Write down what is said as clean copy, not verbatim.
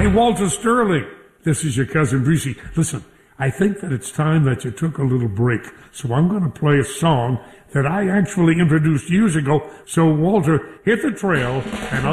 Hey, Walter Sterling, this is your cousin Breezy. Listen, I think that it's time that you took a little break. So I'm going to play a song that I actually introduced years ago. So, Walter, hit the trail, and I'll